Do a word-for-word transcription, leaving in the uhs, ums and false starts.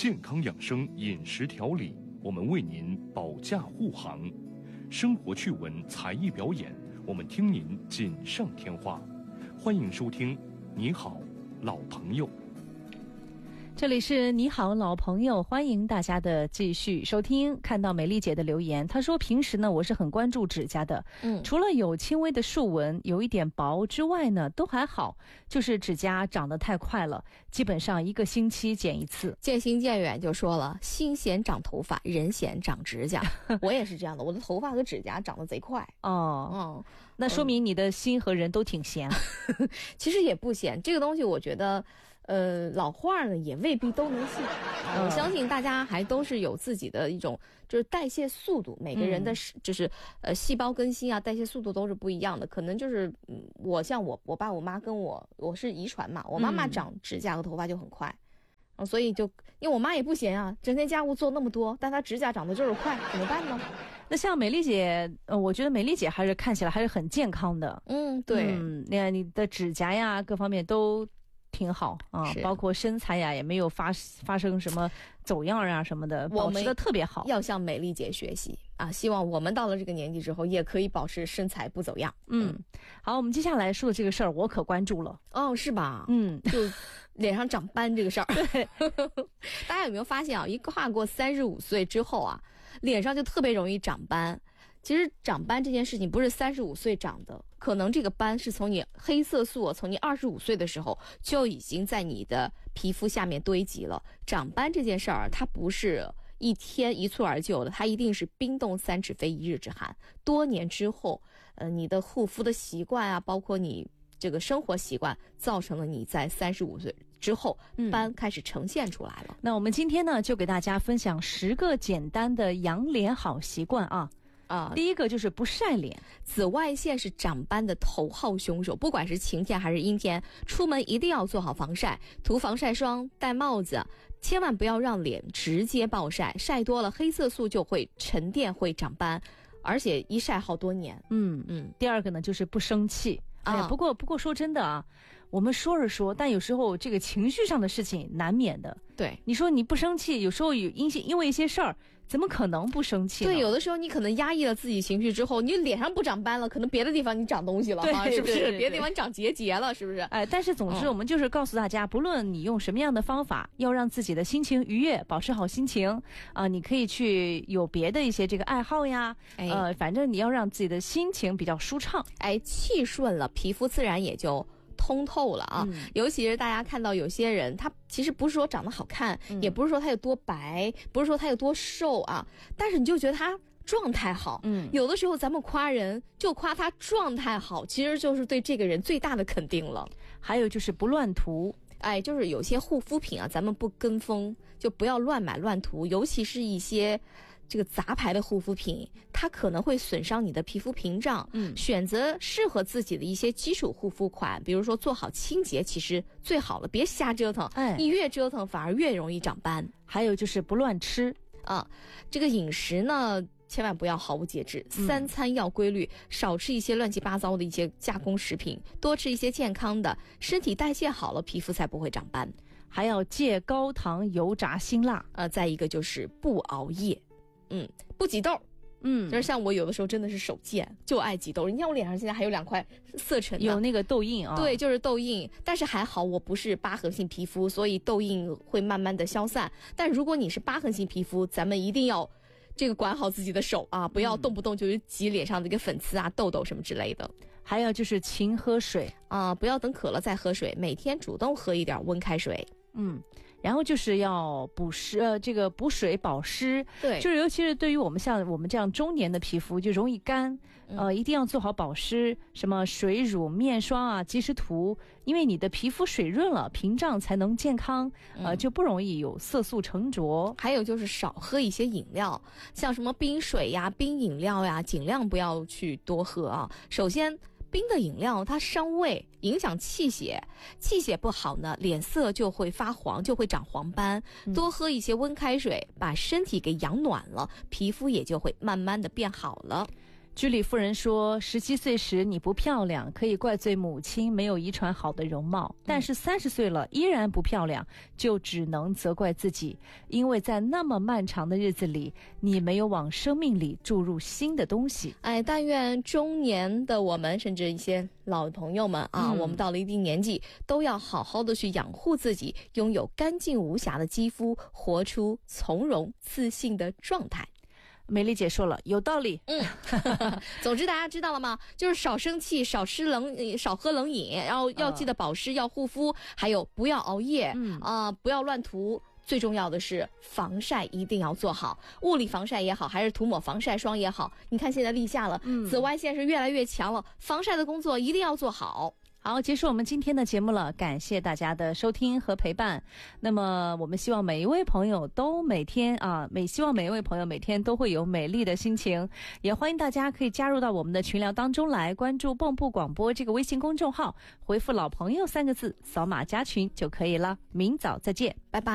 健康养生饮食调理，我们为您保驾护航；生活趣闻才艺表演，我们听您锦上添花。欢迎收听《你好，老朋友》。 这里是你好老朋友，欢迎大家的继续收听。看到美丽姐的留言，她说平时呢我是很关注指甲的，嗯，除了有轻微的竖纹有一点薄之外呢都还好，就是指甲长得太快了，基本上一个星期剪一次。 渐行渐远就说了，心嫌长头发，人嫌长指甲。我也是这样的，我的头发和指甲长得贼快。 哦，嗯，那说明你的心和人都挺闲。 其实也不闲，这个东西我觉得呃，老话呢也未必都能信、啊、我相信大家还都是有自己的一种就是代谢速度，每个人的、嗯、就是呃细胞更新啊，代谢速度都是不一样的。可能就是嗯，我像我我爸我妈跟我我是遗传嘛，我妈妈长指甲和头发就很快、嗯、所以就因为我妈也不闲啊，整天家务做那么多，但她指甲长得就是快，怎么办呢？ 那像美丽姐，呃，我觉得美丽姐还是看起来还是很健康的。 嗯，对， 嗯，那你的指甲呀，各方面都挺好啊，包括身材呀，也没有发发生什么走样啊什么的，保持的特别好。 要向美丽姐学习啊！希望我们到了这个年纪之后，也可以保持身材不走样。 嗯，嗯好，我们接下来说的这个事儿，我可关注了。 哦，是吧？ 嗯， 就脸上长斑这个事儿。 对， 大家有没有发现啊？一跨过三十五岁之后啊，脸上就特别容易长斑。其实长斑这件事情不是三十五岁长的，可能这个斑是从你黑色素从你二十五岁的时候就已经在你的皮肤下面堆积了。长斑这件事儿，它不是一天一蹴而就的，它一定是冰冻三尺非一日之寒。多年之后，呃，你的护肤的习惯啊，包括你这个生活习惯，造成了你在三十五岁之后斑开始呈现出来了、嗯。 那我们今天呢，就给大家分享十个简单的养脸好习惯啊。 啊， 第一个就是不晒脸。 紫外线是长斑的头号凶手，不管是晴天还是阴天，出门一定要做好防晒，涂防晒霜，戴帽子，千万不要让脸直接暴晒，晒多了黑色素就会沉淀，会长斑，而且一晒好多年。 嗯嗯。第二个呢就是不生气。哎呀，不过不过说真的啊，我们说是说，但有时候这个情绪上的事情难免的。 对， 你说你不生气，有时候有因因为一些事儿，怎么可能不生气呢？ 对，有的时候你可能压抑了自己情绪之后，你脸上不长斑了，可能别的地方你长东西了， 对， 是不是？ 对对对， 别的地方你长结节了，是不是？ 哎，但是总之我们就是告诉大家，嗯、不论你用什么样的方法，要让自己的心情愉悦，保持好心情啊、呃，你可以去有别的一些这个爱好呀，哎、呃，反正你要让自己的心情比较舒畅， 哎，气顺了，皮肤自然也就通透了啊、嗯、尤其是大家看到有些人，他其实不是说长得好看、嗯、也不是说他有多白，不是说他有多瘦啊，但是你就觉得他状态好。嗯，有的时候咱们夸人就夸他状态好，其实就是对这个人最大的肯定了。 还有就是不乱涂。 哎，就是有些护肤品啊，咱们不跟风，就不要乱买乱涂，尤其是一些这个杂牌的护肤品，它可能会损伤你的皮肤屏障。嗯，选择适合自己的一些基础护肤款，比如说做好清洁，其实最好了，别瞎折腾。哎，你越折腾反而越容易长斑。 还有就是不乱吃啊，这个饮食呢，千万不要毫无节制，三餐要规律，少吃一些乱七八糟的一些加工食品，多吃一些健康的，身体代谢好了，皮肤才不会长斑。 还要戒高糖、油炸、辛辣。 呃，再一个就是不熬夜。嗯，不挤痘。嗯，就是像我有的时候真的是手贱，就爱挤痘。你看我脸上现在还有两块色沉的， 有那个痘印啊。 对，就是痘印，但是还好我不是疤痕性皮肤，所以痘印会慢慢的消散。但如果你是疤痕性皮肤，咱们一定要这个管好自己的手啊，不要动不动就是挤脸上的一个粉刺啊、痘痘什么之类的。 还有就是勤喝水啊，不要等渴了再喝水，每天主动喝一点温开水。 嗯，然后就是要补湿，呃，这个补水保湿， 对， 就是尤其是对于我们像我们这样中年的皮肤就容易干，嗯、呃，一定要做好保湿，什么水乳、面霜啊，及时涂，因为你的皮肤水润了，屏障才能健康，呃，就不容易有色素沉着。 还有就是少喝一些饮料，像什么冰水呀、冰饮料呀，尽量不要去多喝啊。首先，冰的饮料它伤胃，影响气血，气血不好呢，脸色就会发黄，就会长黄斑。多喝一些温开水，把身体给养暖了，皮肤也就会慢慢的变好了。 居里夫人说，十七岁时你不漂亮，可以怪罪母亲没有遗传好的容貌，但是三十岁了依然不漂亮，就只能责怪自己，因为在那么漫长的日子里，你没有往生命里注入新的东西。 哎，但愿中年的我们，甚至一些老朋友们啊，嗯、我们到了一定年纪，都要好好的去养护自己，拥有干净无瑕的肌肤，活出从容自信的状态。 美丽姐说了，有道理。 嗯，总之大家知道了吗？就是少生气，少吃冷，少喝冷饮，然后要记得保湿，要护肤，还有不要熬夜，嗯啊、呃，不要乱涂。最重要的是防晒一定要做好，物理防晒也好，还是涂抹防晒霜也好。你看现在立夏了，嗯、紫外线是越来越强了，防晒的工作一定要做好。 好，结束我们今天的节目了，感谢大家的收听和陪伴。那么我们希望每一位朋友都每天啊，每希望每一位朋友每天都会有美丽的心情，也欢迎大家可以加入到我们的群聊当中来，关注蚌埠广播这个微信公众号，回复老朋友三个字，扫码加群就可以了。明早再见， 拜拜。